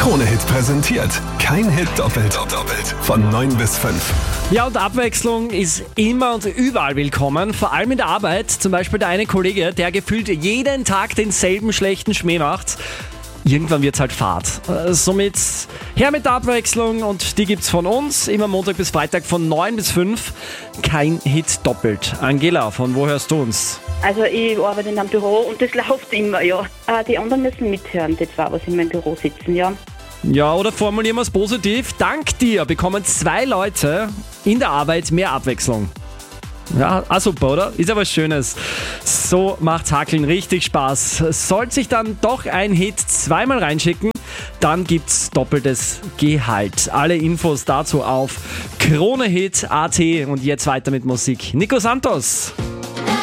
Krone-Hit präsentiert. Kein Hit doppelt. Von 9 bis 5. Ja, und Abwechslung ist immer und überall willkommen, vor allem in der Arbeit. Zum Beispiel der eine Kollege, der gefühlt jeden Tag denselben schlechten Schmäh macht. Irgendwann wird's halt Fahrt. Somit her mit der Abwechslung, und die gibt's von uns immer Montag bis Freitag von 9 bis 5. Kein Hit doppelt. Angela, von wo hörst du uns? Also ich arbeite in einem Büro und das läuft immer, ja. Die anderen müssen mithören, die zwei, was in meinem Büro sitzen, ja. Ja, oder formulieren wir es positiv. Dank dir bekommen 2 Leute in der Arbeit mehr Abwechslung. Ja, super, oder? Ist aber was Schönes. So macht Hackeln richtig Spaß. Sollte sich dann doch ein Hit zweimal reinschicken, dann gibt's doppeltes Gehalt. Alle Infos dazu auf KroneHit.at. Und jetzt weiter mit Musik. Nico Santos.